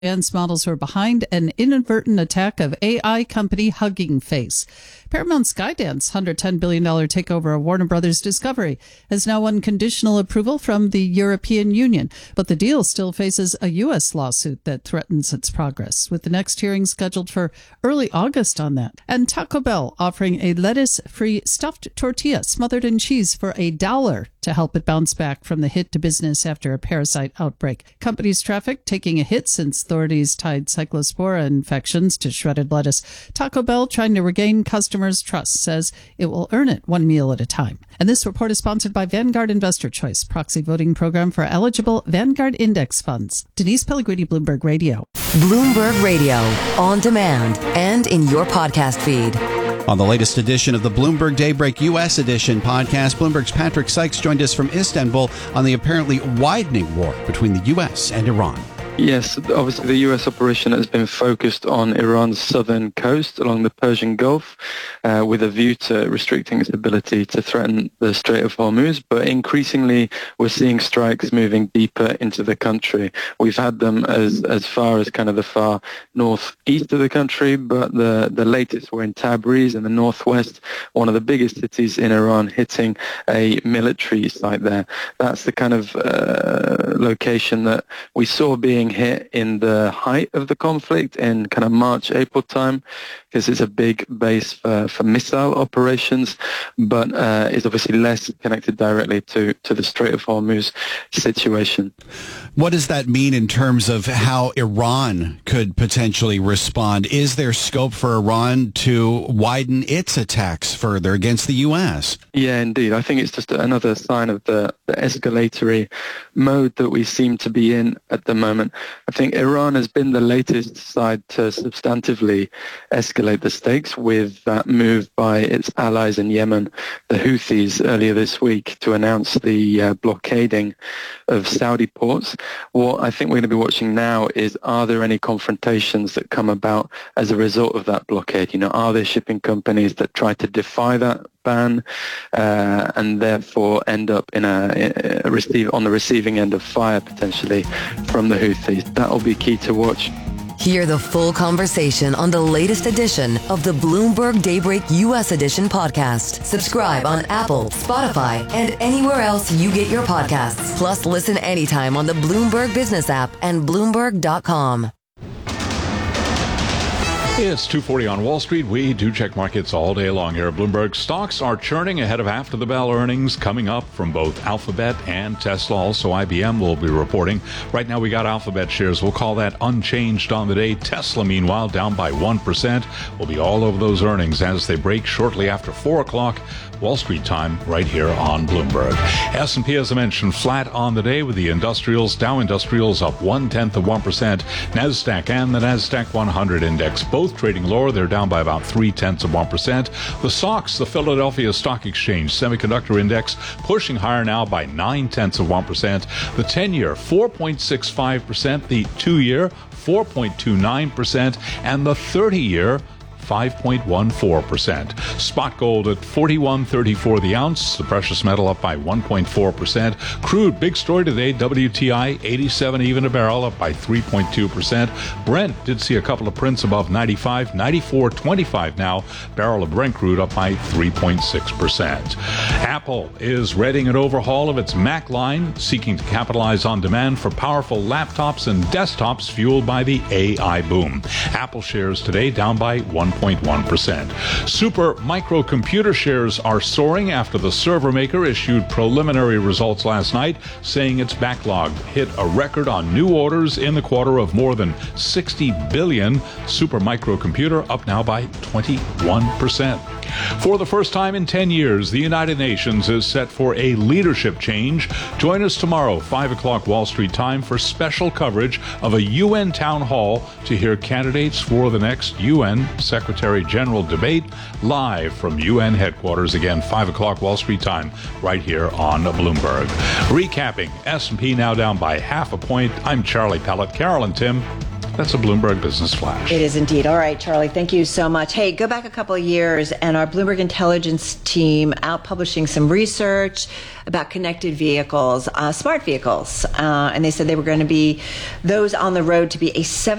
Advanced models were behind an inadvertent attack of AI company Hugging Face. Paramount Skydance $110 billion takeover of Warner Brothers Discovery has now won conditional approval from the European Union, but the deal still faces a U.S. lawsuit that threatens its progress, with the next hearing scheduled for early August on that. And Taco Bell offering a lettuce-free stuffed tortilla smothered in cheese for $1 to help it bounce back from the hit to business after a parasite outbreak. Company's traffic taking a hit since authorities tied cyclospora infections to shredded lettuce. Taco Bell, trying to regain customers' trust, says it will earn it one meal at a time. And this report is sponsored by Vanguard Investor Choice, proxy voting program for eligible Vanguard index funds. Denise Pellegrini, Bloomberg Radio. Bloomberg Radio, on demand and in your podcast feed. On the latest edition of the Bloomberg Daybreak U.S. edition podcast, Bloomberg's Patrick Sykes joined us from Istanbul on the apparently widening war between the U.S. and Iran. Yes, obviously the U.S. operation has been focused on Iran's southern coast along the Persian Gulf with a view to restricting its ability to threaten the Strait of Hormuz. But increasingly, we're seeing strikes moving deeper into the country. We've had them as far as kind of the far northeast of the country, but the latest were in Tabriz in the northwest, one of the biggest cities in Iran, hitting a military site there. That's the kind of location that we saw being hit in the height of the conflict in kind of March, April time, because it's a big base for missile operations, but is obviously less connected directly to the Strait of Hormuz situation. What does that mean in terms of how Iran could potentially respond? Is there scope for Iran to widen its attacks further against the U.S.? Yeah, indeed. I think it's just another sign of the escalatory mode that we seem to be in at the moment. I think Iran has been the latest side to substantively escalate the stakes with that move by its allies in Yemen, the Houthis, earlier this week to announce the blockading of Saudi ports. What I think we're going to be watching now is, are there any confrontations that come about as a result of that blockade? You know, are there shipping companies that try to defy that ban and therefore end up in on the receiving end of fire potentially from the Houthis? That will be key to watch. Hear the full conversation on the latest edition of the Bloomberg Daybreak U.S. edition podcast. Subscribe on Apple, Spotify, and anywhere else you get your podcasts. Plus, listen anytime on the Bloomberg Business app and Bloomberg.com. It's 2:40 on Wall Street. We do check markets all day long here at Bloomberg. Stocks are churning ahead of after the bell earnings coming up from both Alphabet and Tesla. Also, IBM will be reporting. Right now, we got Alphabet shares. We'll call that unchanged on the day. Tesla, meanwhile, down by 1%. We'll be all over those earnings as they break shortly after 4 o'clock Wall Street time right here on Bloomberg. S&P, as I mentioned, flat on the day with the industrials. Dow Industrials up 0.1%. NASDAQ and the NASDAQ 100 index both trading lower. They're down by about 0.3%. The SOX, the Philadelphia Stock Exchange Semiconductor Index, pushing higher now by 0.9%. The 10-year 4.65%, the 2-year 4.29%, and the 30-year 5.14%. Spot gold at $41.34 the ounce. The precious metal up by 1.4%. Crude, big story today. WTI 87 even a barrel, up by 3.2%. Brent did see a couple of prints above 95, 94.25 now. Barrel of Brent crude up by 3.6%. Apple is readying an overhaul of its Mac line, seeking to capitalize on demand for powerful laptops and desktops fueled by the AI boom. Apple shares today down by 1.1%. Super microcomputer shares are soaring after the server maker issued preliminary results last night, saying its backlog hit a record on new orders in the quarter of more than 60 billion. Super microcomputer up now by 21%. For the first time in 10 years, the United Nations is set for a leadership change. Join us tomorrow, 5 o'clock Wall Street time, for special coverage of a UN town hall to hear candidates for the next UN Secretary General debate live from UN headquarters. Again, 5 o'clock Wall Street time, right here on Bloomberg. Recapping, S&P now down by 0.5 point. I'm Charlie Pellet. Carol and Tim, That's a Bloomberg Business Flash. It is indeed. All right, Charlie, thank you so much. Hey, go back a couple of years, and our Bloomberg Intelligence team out publishing some research about connected vehicles, smart vehicles, and they said they were going to be those on the road to be a